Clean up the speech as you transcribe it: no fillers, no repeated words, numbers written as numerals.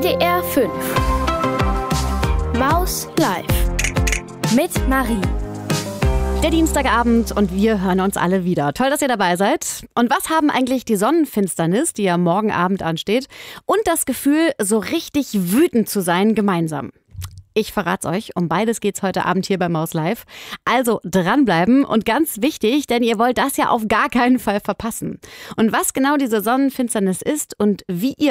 WDR 5 Maus Live mit Marie. Der Dienstagabend und wir hören uns alle wieder. Toll, dass ihr dabei seid. Und was haben eigentlich die Sonnenfinsternis, die ja morgen Abend ansteht, und das Gefühl, so richtig wütend zu sein, gemeinsam? Ich verrat's euch, um beides geht's heute Abend hier bei Maus Live. Also dranbleiben und ganz wichtig, denn ihr wollt das ja auf gar keinen Fall verpassen. Und was genau diese Sonnenfinsternis ist und wie ihr